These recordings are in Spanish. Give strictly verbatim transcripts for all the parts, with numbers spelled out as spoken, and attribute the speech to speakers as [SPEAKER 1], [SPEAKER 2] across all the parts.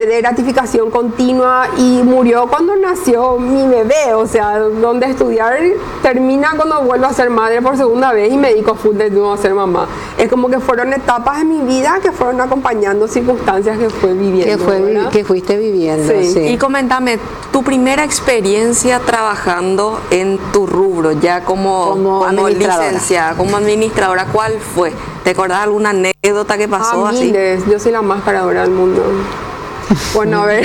[SPEAKER 1] de gratificación continua y murió cuando nació mi bebé, o sea, donde estudiar termina cuando vuelvo a ser madre por segunda vez y me dedico full de nuevo a ser mamá. Es como que fueron etapas de mi vida que fueron acompañando circunstancias que fue viviendo.
[SPEAKER 2] Que, fue, que fuiste viviendo,
[SPEAKER 1] sí.
[SPEAKER 2] sí.
[SPEAKER 3] Y comentame, tu primera experiencia trabajando en tu rubro, ya como,
[SPEAKER 2] como,
[SPEAKER 3] como
[SPEAKER 2] administradora.
[SPEAKER 3] licenciada, como administradora, ¿cuál fue? ¿Te acordás alguna anécdota que pasó
[SPEAKER 1] ah,
[SPEAKER 3] así?
[SPEAKER 1] Miles. Yo soy la más caradora del mundo. Bueno, a ver,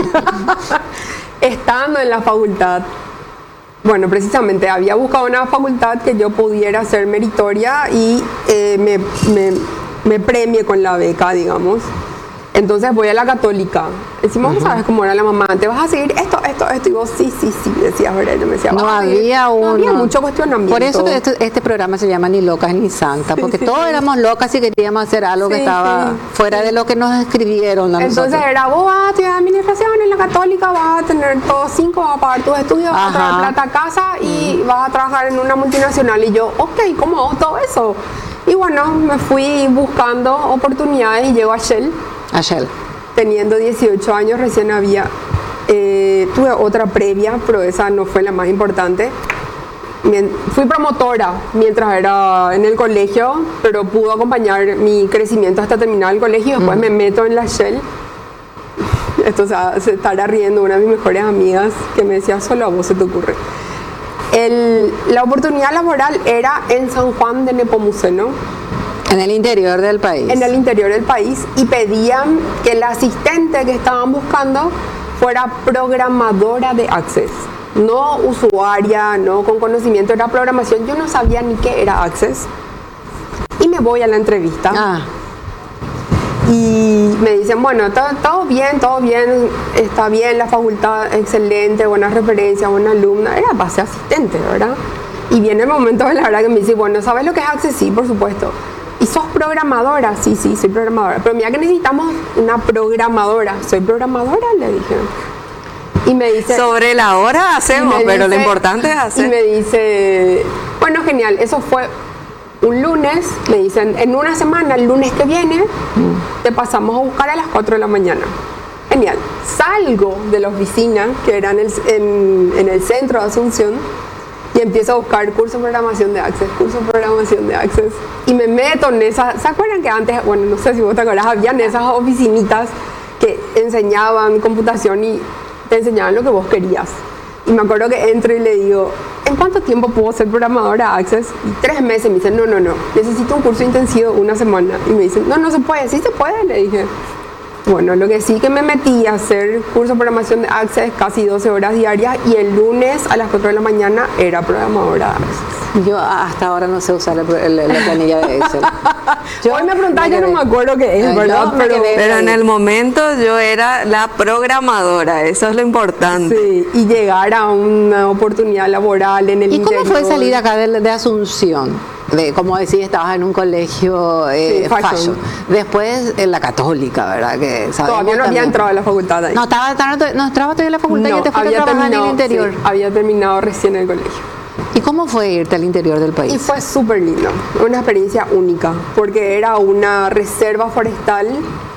[SPEAKER 1] estando en la facultad, bueno, precisamente había buscado una facultad que yo pudiera ser meritoria y eh, me, me, me premie con la beca, digamos. Entonces voy a la Católica. Decimos, uh-huh. ¿sabes cómo era la mamá? ¿Te vas a seguir esto, esto, esto? Y vos, sí, sí, sí, decías, ¿verdad? Yo me decía,
[SPEAKER 2] no había uno.
[SPEAKER 1] No había mucho cuestionamiento.
[SPEAKER 2] Por eso este, este programa se llama Ni Locas Ni Santas, porque
[SPEAKER 1] sí,
[SPEAKER 2] todos
[SPEAKER 1] sí.
[SPEAKER 2] éramos locas y queríamos hacer algo
[SPEAKER 1] sí,
[SPEAKER 2] que estaba
[SPEAKER 1] sí.
[SPEAKER 2] fuera de lo que nos escribieron a
[SPEAKER 1] Entonces
[SPEAKER 2] nosotros.
[SPEAKER 1] era, vos vas a estudiar administración en la Católica, vas a tener todos cinco, vas a pagar tus estudios, vas a traer plata a casa y mm. vas a trabajar en una multinacional. Y yo, ok, ¿cómo hago todo eso? Y bueno, me fui buscando oportunidades y llego a Shell.
[SPEAKER 2] A Shell.
[SPEAKER 1] Teniendo dieciocho años, recién había, eh, tuve otra previa, pero esa no fue la más importante. Mien, fui promotora mientras era en el colegio, pero pudo acompañar mi crecimiento hasta terminar el colegio. Después mm. me meto en la Shell. Esto o sea, se estará riendo una de mis mejores amigas que me decía, solo a vos se te ocurre. El, la oportunidad laboral era en San Juan de Nepomuceno.
[SPEAKER 2] En el interior del país.
[SPEAKER 1] En el interior del país, y pedían que la asistente que estaban buscando fuera programadora de Access. No usuaria, no con conocimiento, era programación. Yo no sabía ni qué era Access. Y me voy a la entrevista.
[SPEAKER 2] Ah.
[SPEAKER 1] Y me dicen, bueno, todo, todo bien, todo bien, está bien, la facultad excelente, buena referencia, buena alumna. Era base asistente, ¿verdad? Y viene el momento de la verdad que me dice, bueno, ¿sabes lo que es Access? Sí, por supuesto. ¿Y sos programadora? Sí, sí, soy programadora. Pero mira que necesitamos una programadora. ¿Soy programadora? Le dije. Y me dice...
[SPEAKER 3] Sobre la hora hacemos, pero
[SPEAKER 1] dice,
[SPEAKER 3] lo importante es hacer.
[SPEAKER 1] Y me dice, bueno, genial, eso fue un lunes. Me dicen, en una semana, el lunes que viene, mm. te pasamos a buscar a las cuatro de la mañana. Genial. Salgo de la oficina, que era en el, en, en el centro de Asunción, y empiezo a buscar curso de programación de Access, curso de programación de Access. Y me meto en esas, ¿se acuerdan que antes, bueno, no sé si vos te acuerdas, habían esas oficinitas que enseñaban computación y te enseñaban lo que vos querías? Y me acuerdo que entro y le digo, ¿en cuánto tiempo puedo ser programadora Access? Y tres meses. Me dicen, no, no, no, necesito un curso intensivo una semana. Y me dicen, no, no se puede. Sí se puede, le dije. Bueno, lo que sí que me metí a hacer curso de programación de Access casi doce horas diarias, y el lunes a las cuatro de la mañana era programadora de Access.
[SPEAKER 2] Yo hasta ahora no sé usar la, la, la planilla de Excel.
[SPEAKER 1] Yo, Hoy me preguntaba, yo no me acuerdo qué es, ¿verdad?
[SPEAKER 3] No, pero, pero en el momento yo era la programadora, eso es lo importante.
[SPEAKER 1] Sí, y llegar a una oportunidad laboral en el
[SPEAKER 2] ¿Y
[SPEAKER 1] interior.
[SPEAKER 2] cómo fue salir acá de, de Asunción? De, como decís, estabas en un colegio eh,
[SPEAKER 1] sí, fashion.
[SPEAKER 2] fashion. Después en la Católica, ¿verdad? Que
[SPEAKER 1] todavía no había entrado a la facultad ahí.
[SPEAKER 2] No, estaba, estaba, no entraba todavía en la facultad, no, y ya te fuiste a trabajar en el interior.
[SPEAKER 1] Sí, había terminado recién el colegio.
[SPEAKER 2] ¿Y cómo fue irte al interior del país?
[SPEAKER 1] Y fue súper lindo, una experiencia única, porque era una reserva forestal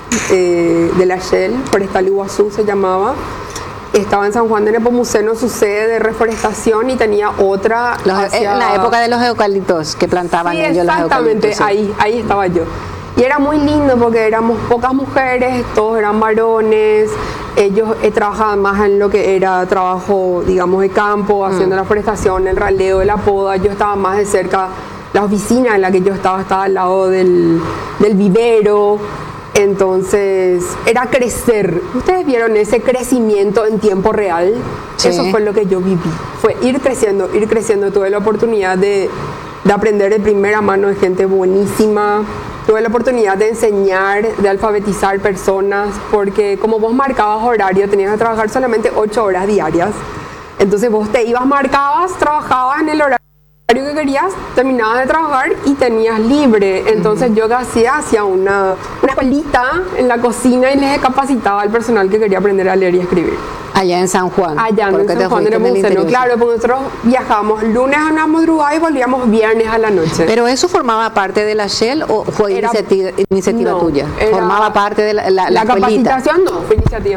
[SPEAKER 1] eh, de la Shell, Forestal Iguazú se llamaba. Estaba en San Juan de Nepomuceno, su sede de reforestación, y tenía otra
[SPEAKER 2] los,
[SPEAKER 1] hacia...
[SPEAKER 2] En la época de los eucaliptos que plantaban
[SPEAKER 1] sí,
[SPEAKER 2] ellos los eucaliptos.
[SPEAKER 1] Exactamente, sí. ahí, ahí estaba yo. Y era muy lindo porque éramos pocas mujeres, todos eran varones, ellos eh, trabajaban más en lo que era trabajo, digamos, de campo, haciendo mm. la forestación, el raleo, la poda. Yo estaba más de cerca, la oficina en la que yo estaba estaba al lado del, del vivero. Entonces era crecer. Ustedes vieron ese crecimiento en tiempo real. Sí. Eso fue lo que yo viví, fue ir creciendo, ir creciendo. Tuve la oportunidad de, de aprender de primera mano de gente buenísima. Tuve la oportunidad de enseñar, de alfabetizar personas, porque como vos marcabas horario, tenías que trabajar solamente ocho horas diarias. Entonces vos te ibas, marcabas, trabajabas en el horario que querías, terminabas de trabajar y tenías libre. Entonces uh-huh. yo que hacía, hacía una, una escuelita en la cocina y les capacitaba al personal que quería aprender a leer y escribir.
[SPEAKER 2] Allá en San Juan.
[SPEAKER 1] Allá en San Juan de Nepomuceno, claro, porque nosotros viajábamos lunes a una madrugada y volvíamos viernes a la noche.
[SPEAKER 2] ¿Pero eso formaba parte de la Shell o fue era, iniciativa, iniciativa
[SPEAKER 1] no,
[SPEAKER 2] tuya? Formaba parte de la, la, la,
[SPEAKER 1] la capacitación, no, fue iniciativa.